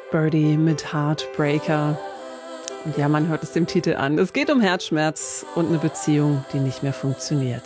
Birdie mit Heartbreaker. Und ja, man hört es dem Titel an. Es geht um Herzschmerz und eine Beziehung, die nicht mehr funktioniert.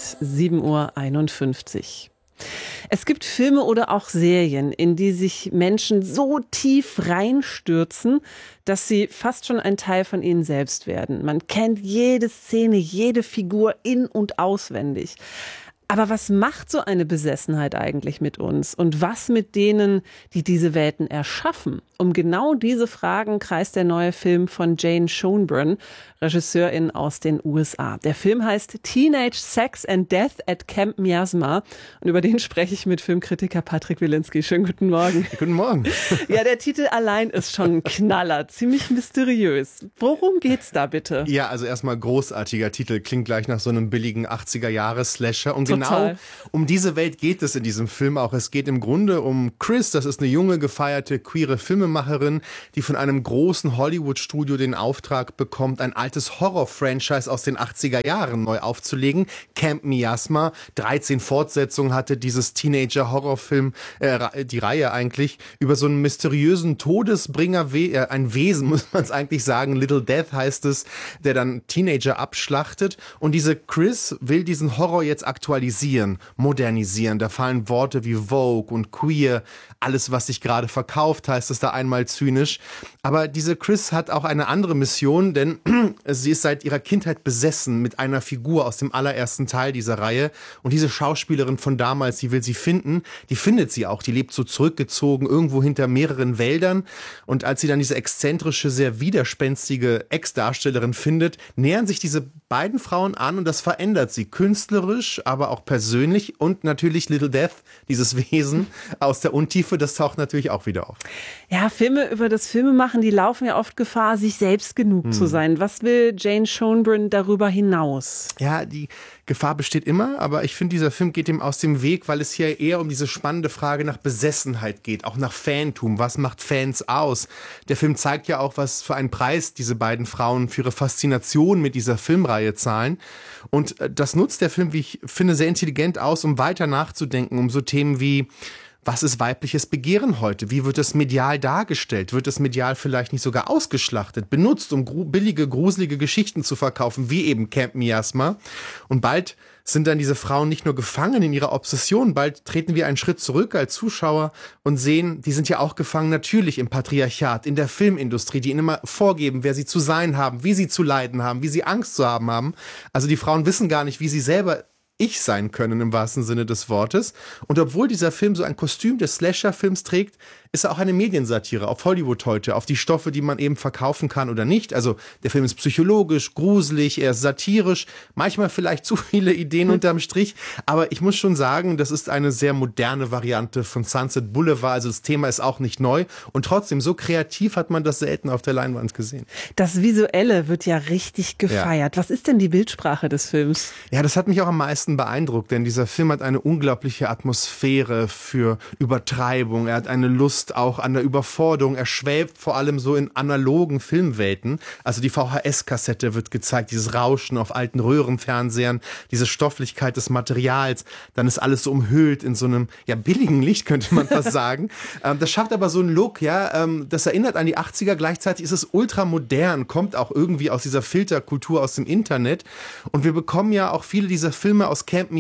7:51 Uhr. Es gibt Filme oder auch Serien, in die sich Menschen so tief reinstürzen, dass sie fast schon ein Teil von ihnen selbst werden. Man kennt jede Szene, jede Figur in- und auswendig. Aber was macht so eine Besessenheit eigentlich mit uns? Und was mit denen, die diese Welten erschaffen? Um genau diese Fragen kreist der neue Film von Jane Schoenbrun, Regisseurin aus den USA. Der Film heißt Teenage Sex and Death at Camp Miasma. Und über den spreche ich mit Filmkritiker Patrick Wilinski. Schönen guten Morgen. Guten Morgen. Ja, der Titel allein ist schon ein Knaller, ziemlich mysteriös. Worum geht's da bitte? Ja, also erstmal großartiger Titel. Klingt gleich nach so einem billigen 80er-Jahre-Slasher. Und Total. Genau um diese Welt geht es in diesem Film auch. Es geht im Grunde um Chris, das ist eine junge, gefeierte, queere Filmemacherin, die von einem großen Hollywood-Studio den Auftrag bekommt, ein altes Horror-Franchise aus den 80er Jahren neu aufzulegen. Camp Miasma, 13 Fortsetzungen hatte dieses Teenager-Horrorfilm, die Reihe eigentlich, über so einen mysteriösen Todesbringer, ein Wesen, muss man es eigentlich sagen, Little Death heißt es, der dann Teenager abschlachtet. Und diese Chris will diesen Horror jetzt aktualisieren, modernisieren. Da fallen Worte wie Vogue und Queer, alles, was sich gerade verkauft, heißt es da einmal zynisch. Aber diese Chris hat auch eine andere Mission, denn sie ist seit ihrer Kindheit besessen mit einer Figur aus dem allerersten Teil dieser Reihe. Und diese Schauspielerin von damals, die will sie finden. Die findet sie auch. Die lebt so zurückgezogen, irgendwo hinter mehreren Wäldern. Und als sie dann diese exzentrische, sehr widerspenstige Ex-Darstellerin findet, nähern sich diese beiden Frauen an und das verändert sie künstlerisch, aber auch persönlich. Und natürlich Little Death, dieses Wesen aus der Untiefe, das taucht natürlich auch wieder auf. Ja, Filme über das Filmemachen, die laufen ja oft Gefahr, sich selbst genug zu sein. Was will Jane Schoenbrun darüber hinaus? Ja, die Gefahr besteht immer, aber ich finde, dieser Film geht dem aus dem Weg, weil es hier eher um diese spannende Frage nach Besessenheit geht, auch nach Fantum. Was macht Fans aus? Der Film zeigt ja auch, was für einen Preis diese beiden Frauen für ihre Faszination mit dieser Filmreihe zahlen. Und das nutzt der Film, wie ich finde, sehr intelligent aus, um weiter nachzudenken, um so Themen wie: Was ist weibliches Begehren heute? Wie wird es medial dargestellt? Wird es medial vielleicht nicht sogar ausgeschlachtet, benutzt, um billige, gruselige Geschichten zu verkaufen, wie eben Camp Miasma? Und bald sind dann diese Frauen nicht nur gefangen in ihrer Obsession, bald treten wir einen Schritt zurück als Zuschauer und sehen, die sind ja auch gefangen natürlich im Patriarchat, in der Filmindustrie, die ihnen immer vorgeben, wer sie zu sein haben, wie sie zu leiden haben, wie sie Angst zu haben. Also die Frauen wissen gar nicht, wie sie selber ich sein können im wahrsten Sinne des Wortes. Und obwohl dieser Film so ein Kostüm des Slasher-Films trägt, ist er auch eine Mediensatire auf Hollywood heute, auf die Stoffe, die man eben verkaufen kann oder nicht. Also der Film ist psychologisch, gruselig, er ist satirisch, manchmal vielleicht zu viele Ideen unterm Strich. Aber ich muss schon sagen, das ist eine sehr moderne Variante von Sunset Boulevard. Also das Thema ist auch nicht neu. Und trotzdem, so kreativ hat man das selten auf der Leinwand gesehen. Das Visuelle wird ja richtig gefeiert. Ja. Was ist denn die Bildsprache des Films? Ja, das hat mich auch am meisten beeindruckt, denn dieser Film hat eine unglaubliche Atmosphäre für Übertreibung. Er hat eine Lust auch an der Überforderung. Er schwebt vor allem so in analogen Filmwelten. Also die VHS-Kassette wird gezeigt, dieses Rauschen auf alten Röhrenfernsehern, diese Stofflichkeit des Materials. Dann ist alles so umhüllt in so einem billigen Licht, könnte man fast sagen. Das schafft aber so einen Look, das erinnert an die 80er. Gleichzeitig ist es ultramodern, kommt auch irgendwie aus dieser Filterkultur aus dem Internet. Und wir bekommen ja auch viele dieser Filme aus Camp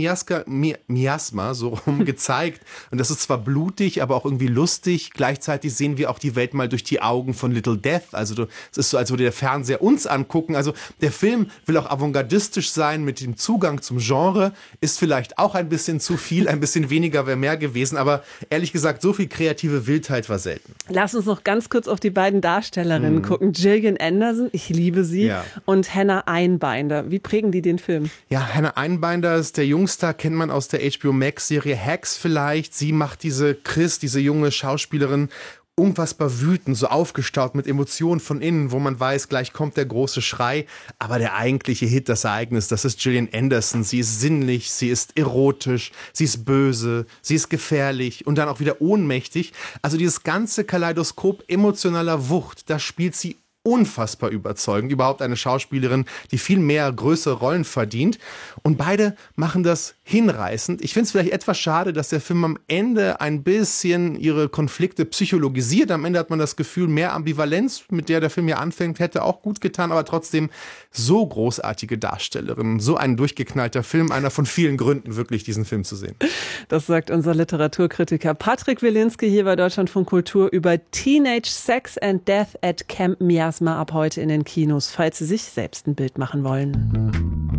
Miasma so rum gezeigt. Und das ist zwar blutig, aber auch irgendwie lustig. Gleichzeitig sehen wir auch die Welt mal durch die Augen von Little Death. Also es ist so, als würde der Fernseher uns angucken. Also der Film will auch avantgardistisch sein mit dem Zugang zum Genre. Ist vielleicht auch ein bisschen zu viel, ein bisschen weniger wäre mehr gewesen. Aber ehrlich gesagt, so viel kreative Wildheit war selten. Lass uns noch ganz kurz auf die beiden Darstellerinnen gucken. Gillian Anderson, ich liebe sie, und Hannah Einbinder. Wie prägen die den Film? Ja, Hannah Einbinder ist der Jungstar, kennt man aus der HBO Max-Serie Hacks vielleicht. Sie macht diese Chris, diese junge Schauspielerin, unfassbar wütend, so aufgestaut mit Emotionen von innen, wo man weiß, gleich kommt der große Schrei. Aber der eigentliche Hit, das Ereignis, das ist Gillian Anderson. Sie ist sinnlich, sie ist erotisch, sie ist böse, sie ist gefährlich und dann auch wieder ohnmächtig. Also dieses ganze Kaleidoskop emotionaler Wucht, das spielt sie unfassbar überzeugend. Überhaupt eine Schauspielerin, die viel mehr größere Rollen verdient. Und beide machen das hinreißend. Ich finde es vielleicht etwas schade, dass der Film am Ende ein bisschen ihre Konflikte psychologisiert. Am Ende hat man das Gefühl, mehr Ambivalenz, mit der Film ja anfängt, hätte auch gut getan, aber trotzdem so großartige Darstellerin, so ein durchgeknallter Film, einer von vielen Gründen, wirklich diesen Film zu sehen. Das sagt unser Literaturkritiker Patrick Wilinski hier bei Deutschlandfunk Kultur über Teenage Sex and Death at Camp Miasma ab heute in den Kinos, falls Sie sich selbst ein Bild machen wollen.